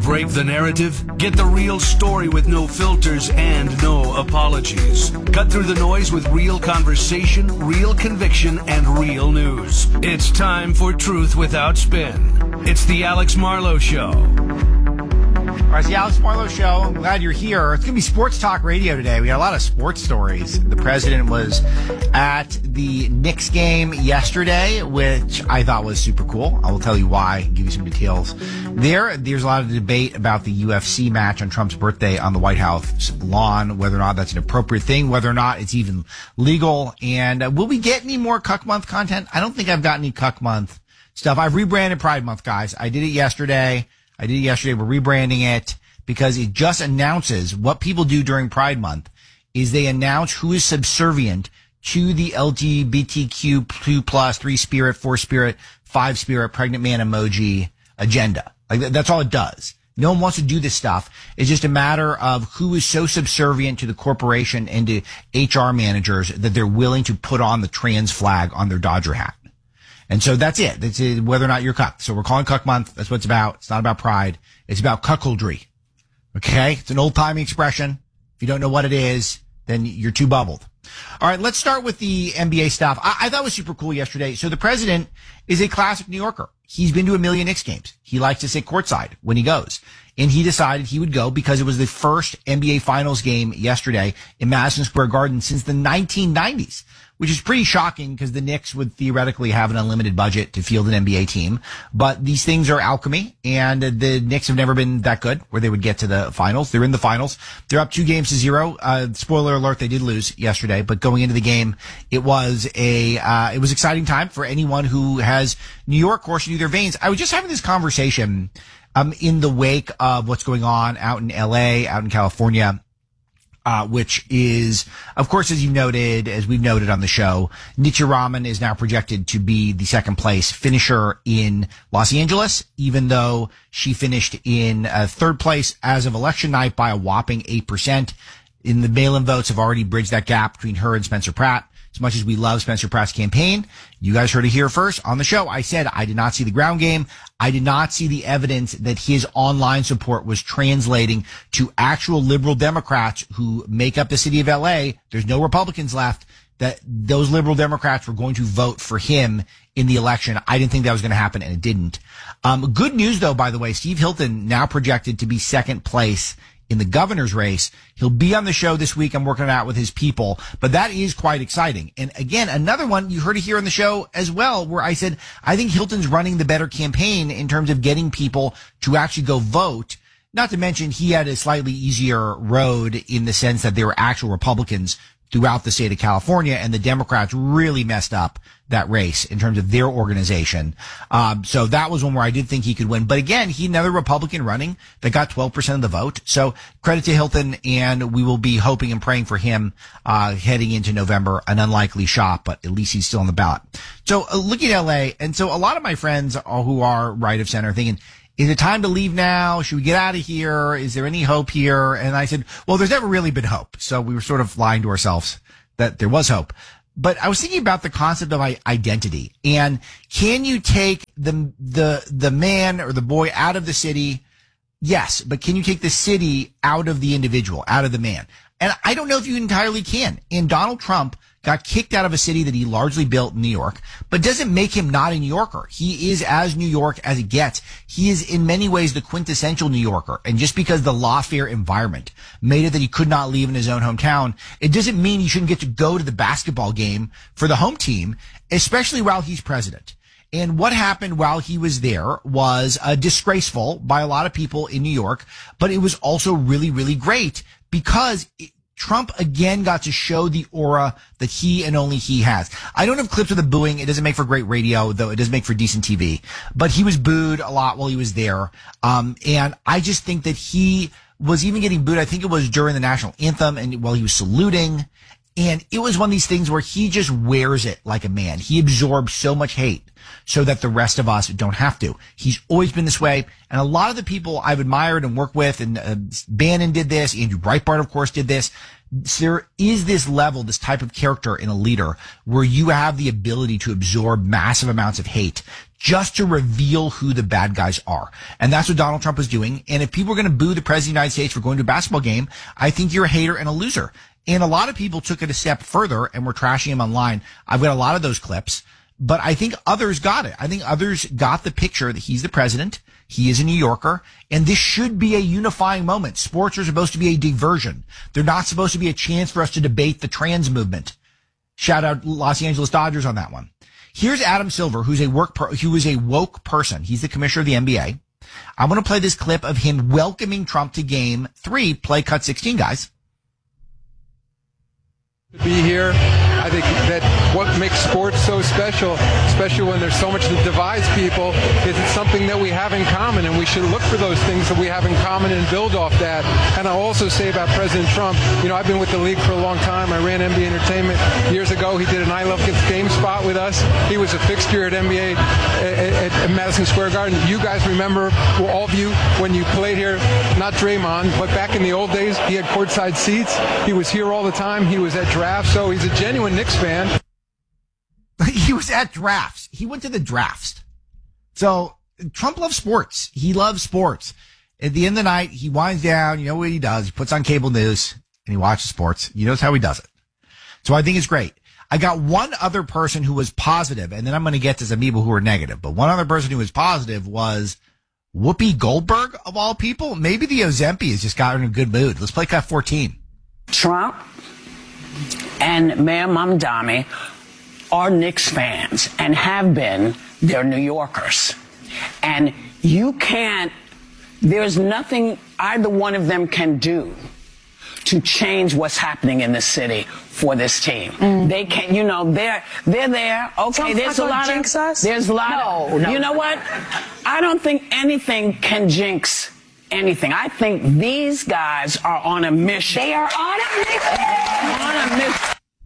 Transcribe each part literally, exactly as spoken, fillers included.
break the narrative? Get the real story with no filters and no apologies. Cut through the noise with real conversation, real conviction, and real news. It's time for Truth Without Spin. It's the Alex Marlowe Show. All right, it's the Alex Marlowe Show. I'm glad you're here. It's going to be Sports Talk Radio today. We got a lot of sports stories. The president was at the Knicks game yesterday, which I thought was super cool. I will tell you why, give you some details. There, there's a lot of debate about the U F C match on Trump's birthday on the White House lawn, whether or not that's an appropriate thing, whether or not it's even legal. And uh, will we get any more Cuck Month content? I don't think I've got any Cuck Month stuff. I've rebranded Pride Month, guys. I did it yesterday. I did it yesterday. We're rebranding it because it just announces what people do during Pride Month is they announce who is subservient to the L G B T Q two plus, three spirit, four spirit, five spirit, pregnant man emoji agenda. Like that's all it does. No one wants to do this stuff. It's just a matter of who is so subservient to the corporation and to H R managers that they're willing to put on the trans flag on their Dodger hat. And so that's it. That's it, whether or not you're cucked. So we're calling Cuck Month. That's what it's about. It's not about pride. It's about cuckoldry. Okay? It's an old-timey expression. If you don't know what it is, then you're too bubbled. All right, let's start with the N B A stuff. I, I thought it was super cool yesterday. So the president is a classic New Yorker. He's been to a million Knicks games. He likes to sit courtside when he goes. And he decided he would go because it was the first N B A Finals game yesterday in Madison Square Garden since the nineteen nineties, which is pretty shocking because the Knicks would theoretically have an unlimited budget to field an N B A team. But these things are alchemy, and the Knicks have never been that good where they would get to the finals. They're in the finals. They're up two games to zero. Uh, spoiler alert, they did lose yesterday, but going into the game, it was a, uh, it was exciting time for anyone who has New York coursing through their veins. I was just having this conversation, um, in the wake of what's going on out in L A, out in California. Uh, which is, of course, as you noted, as we've noted on the show, Nitya Raman is now projected to be the second place finisher in Los Angeles, even though she finished in uh, third place as of election night by a whopping eight percent. In the mail-in votes have already bridged that gap between her and Spencer Pratt. As much as we love Spencer Pratt's campaign, you guys heard it here first on the show. I said I did not see the ground game. I did not see the evidence that his online support was translating to actual liberal Democrats who make up the city of L A. There's no Republicans left. That those liberal Democrats were going to vote for him in the election. I didn't think that was going to happen, and it didn't. Um, good news, though, by the way, Steve Hilton now projected to be second place in the governor's race. He'll be on the show this week. I'm working it out with his people, but that is quite exciting. And again, another one, you heard it here on the show as well, where I said, I think Hilton's running the better campaign in terms of getting people to actually go vote. Not to mention he had a slightly easier road in the sense that there were actual Republicans throughout the state of California, and the Democrats really messed up that race in terms of their organization. Um, so that was one where I did think he could win. But again, he another Republican running that got twelve percent of the vote. So credit to Hilton, and we will be hoping and praying for him uh heading into November. An unlikely shot, but at least he's still on the ballot. So uh, looking at L A, and so a lot of my friends who are right of center are thinking, is it time to leave now? Should we get out of here? Is there any hope here? And I said, well, there's never really been hope. So we were sort of lying to ourselves that there was hope. But I was thinking about the concept of identity. And can you take the, the, the man or the boy out of the city? Yes. But can you take the city out of the individual, out of the man? And I don't know if you entirely can. And Donald Trump got kicked out of a city that he largely built in New York, but doesn't make him not a New Yorker. He is as New York as it gets. He is in many ways the quintessential New Yorker. And just because the lawfare environment made it that he could not leave in his own hometown, it doesn't mean he shouldn't get to go to the basketball game for the home team, especially while he's president. And what happened while he was there was uh, disgraceful by a lot of people in New York, but it was also really, really great because it, Trump again got to show the aura that he and only he has. I don't have clips of the booing. It doesn't make for great radio, though it does make for decent T V. But he was booed a lot while he was there. Um, and I just think that he was even getting booed. I think it was during the national anthem and while he was saluting. And it was one of these things where he just wears it like a man. He absorbs so much hate so that the rest of us don't have to. He's always been this way. And a lot of the people I've admired and worked with, and uh, Bannon did this, Andrew Breitbart, of course, did this. there is this level, this type of character in a leader where you have the ability to absorb massive amounts of hate just to reveal who the bad guys are. And that's what Donald Trump was doing. And if people are going to boo the president of the United States for going to a basketball game, I think you're a hater and a loser. And a lot of people took it a step further and were trashing him online. I've got a lot of those clips, but I think others got it. I think others got the picture that he's the president. He is a New Yorker, and this should be a unifying moment. Sports are supposed to be a diversion. They're not supposed to be a chance for us to debate the trans movement. Shout out Los Angeles Dodgers on that one. Here's Adam Silver, who's a work, per, who is a woke person. He's the commissioner of the N B A. I'm going to play this clip of him welcoming Trump to game three, play cut sixteen, guys. To be here, I think that what makes sports so special, especially when there's so much that divides people, is it's something that we have in common, and we should look for those things that we have in common and build off that. And I'll also say about President Trump, you know, I've been with the league for a long time. I ran N B A Entertainment years ago. He did an I Love Kids game spot with us. He was a fixture at N B A at, at, at Madison Square Garden. You guys remember, well, all of you, when you played here, not Draymond, but back in the old days, he had courtside seats. He was here all the time. He was at drafts, so he's a genuine Knicks fan. He was at drafts. He went to the drafts. So Trump loves sports. He loves sports. At the end of the night, he winds down. You know what he does? He puts on cable news and he watches sports. He knows how he does it. So I think it's great. I got one other person who was positive, and then I'm going to get to some people who are negative. But one other person who was positive was Whoopi Goldberg, of all people. Maybe the Ozempic has just got her in a good mood. Let's play cut fourteen. Trump and Mayor Mamdani are Knicks fans and have been. They're New Yorkers. And you can't, there's nothing either one of them can do to change what's happening in the city for this team. Mm. They can, you know, they're they're there. Okay, there's a lot of jinx us? there's a lot no, of no. You know what? I don't think anything can jinx anything. I think these guys are on a mission. They are on a mission. On a mission.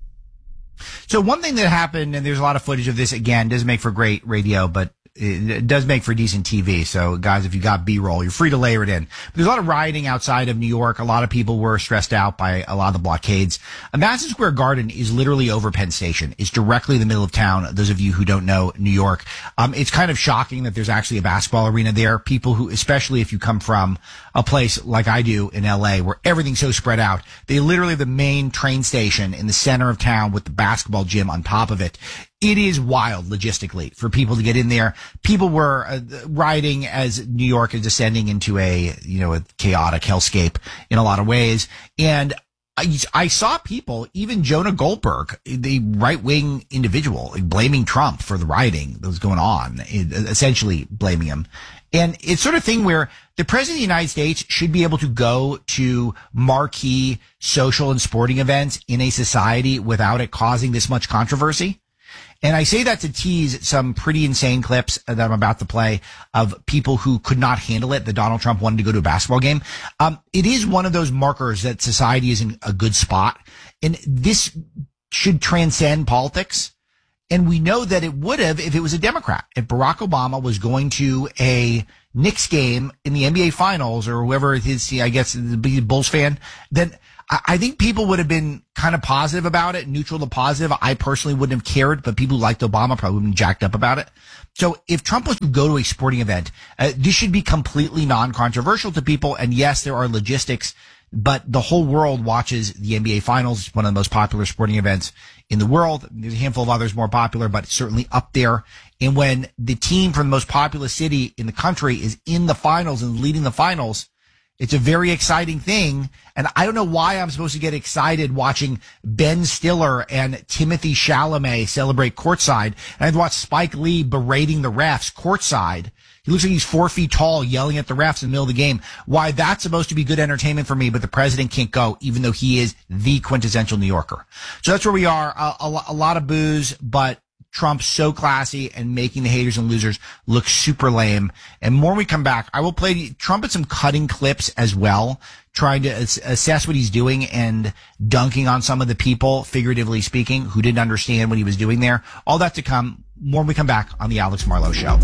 So one thing that happened, and there's a lot of footage of this, again, doesn't make for great radio, but it does make for decent T V. So guys, if you got B-roll, you're free to layer it in. But there's a lot of rioting outside of New York. A lot of people were stressed out by a lot of the blockades. Uh, Madison Square Garden is literally over Penn Station. It's directly in the middle of town. Those of you who don't know New York, um, it's kind of shocking that there's actually a basketball arena there. People who, especially if you come from a place like I do in L A, where everything's so spread out, they literally have the main train station in the center of town with the basketball gym on top of it. It is wild logistically for people to get in there. People were uh, rioting as New York is descending into a, you know, a chaotic hellscape in a lot of ways. And I, I saw people, even Jonah Goldberg, the right-wing individual, like, blaming Trump for the rioting that was going on, essentially blaming him. And it's sort of thing where the president of the United States should be able to go to marquee social and sporting events in a society without it causing this much controversy. And I say that to tease some pretty insane clips that I'm about to play of people who could not handle it, that Donald Trump wanted to go to a basketball game. Um, it is one of those markers that society is in a good spot. And this should transcend politics. And we know that it would have if it was a Democrat. If Barack Obama was going to a Knicks game in the N B A Finals, or whoever it is, I guess, the Bulls fan, then I think people would have been kind of positive about it, neutral to positive. I personally wouldn't have cared, but people who liked Obama probably would have been jacked up about it. So if Trump was to go to a sporting event, uh, this should be completely non-controversial to people. And yes, there are logistics, but the whole world watches the N B A Finals. It's one of the most popular sporting events in the world. There's a handful of others more popular, but it's certainly up there. And when the team from the most populous city in the country is in the finals and leading the finals, it's a very exciting thing. And I don't know why I'm supposed to get excited watching Ben Stiller and Timothy Chalamet celebrate courtside. And I've watched Spike Lee berating the refs courtside. He looks like he's four feet tall yelling at the refs in the middle of the game. Why that's supposed to be good entertainment for me, but the president can't go, even though he is the quintessential New Yorker. So that's where we are. A, a, a lot of boos, but Trump's so classy and making the haters and losers look super lame. And more when we come back, I will play Trump at some cutting clips as well, trying to ass- assess what he's doing and dunking on some of the people, figuratively speaking, who didn't understand what he was doing there. All that to come more when we come back on the Alex Marlow Show.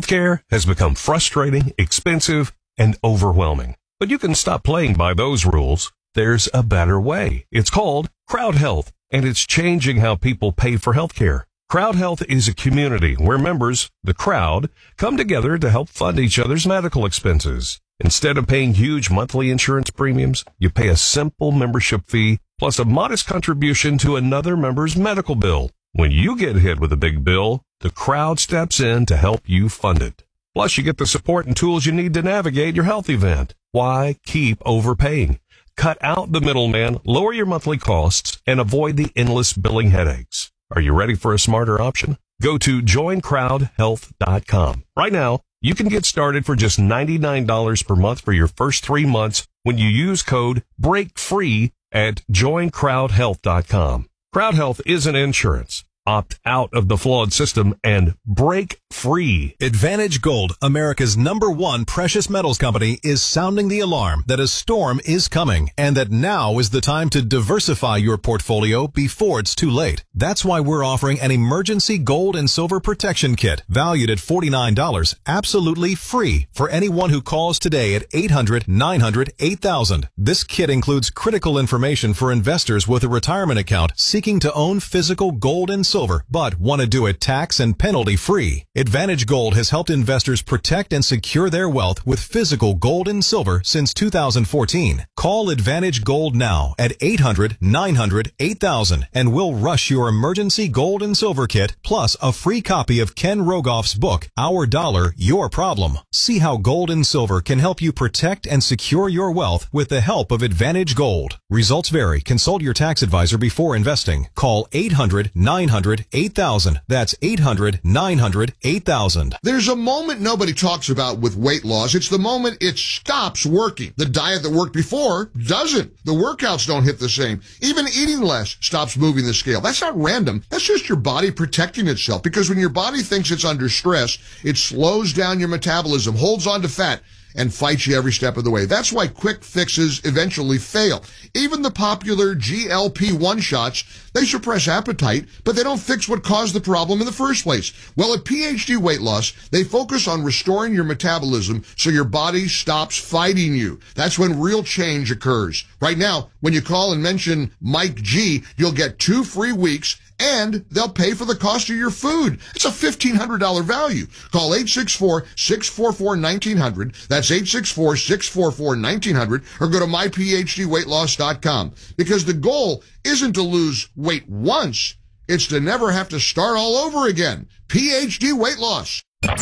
Healthcare has become frustrating, expensive, and overwhelming. But you can stop playing by those rules. There's a better way. It's called Crowd Health, and it's changing how people pay for healthcare. Crowd Health is a community where members, the crowd, come together to help fund each other's medical expenses. Instead of paying huge monthly insurance premiums, you pay a simple membership fee plus a modest contribution to another member's medical bill. When you get hit with a big bill, the crowd steps in to help you fund it. Plus, you get the support and tools you need to navigate your health event. Why keep overpaying? Cut out the middleman, lower your monthly costs, and avoid the endless billing headaches. Are you ready for a smarter option? Go to join crowd health dot com. Right now, you can get started for just ninety-nine dollars per month for your first three months when you use code BREAKFREE at join crowd health dot com. Crowd Health isn't insurance. Opt out of the flawed system and break free. Advantage Gold, America's number one precious metals company, is sounding the alarm that a storm is coming and that now is the time to diversify your portfolio before it's too late. That's why we're offering an emergency gold and silver protection kit valued at forty-nine dollars, absolutely free for anyone who calls today at eight hundred, nine hundred, eight thousand. This kit includes critical information for investors with a retirement account seeking to own physical gold and silver. Silver, but want to do it tax and penalty free. Advantage Gold has helped investors protect and secure their wealth with physical gold and silver since two thousand fourteen. Call Advantage Gold now at eight hundred, nine hundred, eight thousand and we'll rush your emergency gold and silver kit plus a free copy of Ken Rogoff's book, Our Dollar, Your Problem. See how gold and silver can help you protect and secure your wealth with the help of Advantage Gold. Results vary. Consult your tax advisor before investing. Call eight hundred, nine hundred, eight thousand. That's eight hundred, nine hundred, eight thousand. There's a moment nobody talks about with weight loss. It's the moment it stops working. The diet that worked before doesn't. The workouts don't hit the same. Even eating less stops moving the scale. That's not random. That's just your body protecting itself, because when your body thinks it's under stress, it slows down your metabolism, holds on to fat, and fights you every step of the way. That's why quick fixes eventually fail. Even the popular G L P one shots, they suppress appetite, but they don't fix what caused the problem in the first place. Well, at P H D Weight Loss, they focus on restoring your metabolism so your body stops fighting you. That's when real change occurs. Right now, when you call and mention Mike G, you'll get two free weeks, and they'll pay for the cost of your food. It's a fifteen hundred dollars value. Call eight six four, six four four, one nine zero zero. That's eight six four, six four four, one nine zero zero. Or go to my p h d weight loss dot com. Because the goal isn't to lose weight once. It's to never have to start all over again. P H D Weight Loss.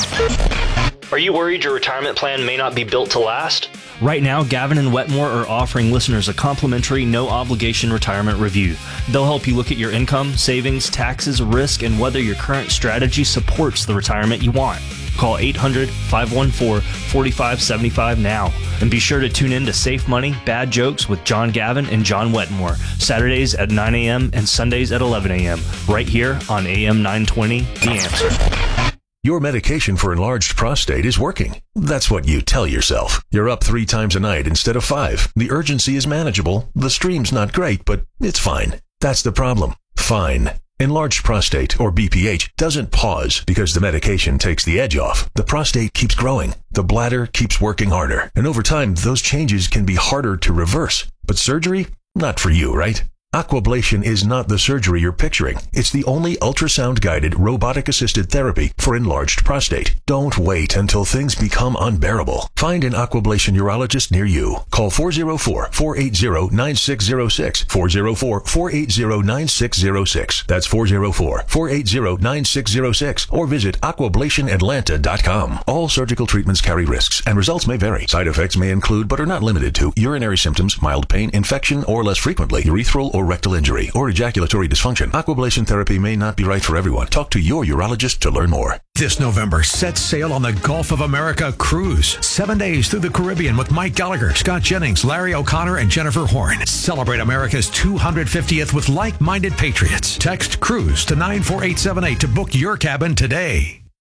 Are you worried your retirement plan may not be built to last? Right now, Gavin and Wetmore are offering listeners a complimentary, no-obligation retirement review. They'll help you look at your income, savings, taxes, risk, and whether your current strategy supports the retirement you want. Call eight hundred, five one four, four five seven five now. And be sure to tune in to Safe Money, Bad Jokes with John Gavin and John Wetmore, Saturdays at nine a.m. and Sundays at eleven a.m. right here on A M nine twenty, The Answer. Your medication for enlarged prostate is working. That's what you tell yourself. You're up three times a night instead of five. The urgency is manageable. The stream's not great, but it's fine. That's the problem. Fine. Enlarged prostate, or B P H, doesn't pause because the medication takes the edge off. The prostate keeps growing. The bladder keeps working harder. And over time, those changes can be harder to reverse. But surgery? Not for you, right? Aquablation is not the surgery you're picturing. It's the only ultrasound-guided, robotic-assisted therapy for enlarged prostate. Don't wait until things become unbearable. Find an Aquablation urologist near you. Call four oh four, four eight zero, nine six zero six, four oh four, four eight zero, nine six zero six. That's four oh four, four eight zero, nine six zero six, or visit aquablation atlanta dot com. All surgical treatments carry risks, and results may vary. Side effects may include, but are not limited to, urinary symptoms, mild pain, infection, or less frequently, urethral or rectal injury, or ejaculatory dysfunction. Aquablation therapy may not be right for everyone. Talk to your urologist to learn more. This November, set sail on the Gulf of America cruise. Seven days through the Caribbean with Mike Gallagher, Scott Jennings, Larry O'Connor, and Jennifer Horn. Celebrate America's two hundred fiftieth with like-minded patriots. Text CRUISE to nine four eight seven eight to book your cabin today.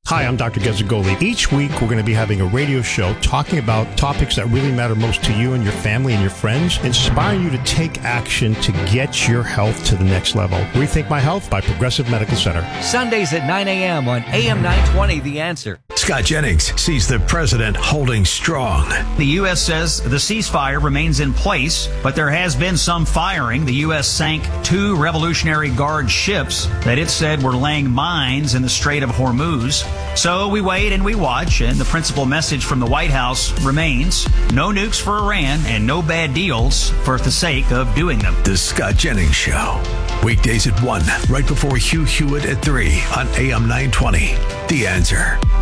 Hi, I'm Doctor Gezagoli. Each week, we're going to be having a radio show talking about topics that really matter most to you and your family and your friends, inspiring you to take action to get your health to the next level. Rethink My Health by Progressive Medical Center. Sundays at nine a.m. on A M nine twenty, The Answer. Scott Jennings sees the president holding strong. The U S says the ceasefire remains in place, but there has been some firing. The U S sank two Revolutionary Guard ships that it said were laying mines in the Strait of Hormuz. So we wait and we watch, and the principal message from the White House remains: no nukes for Iran and no bad deals for the sake of doing them. The Scott Jennings Show. Weekdays at one, right before Hugh Hewitt at three on A M nine twenty. The Answer.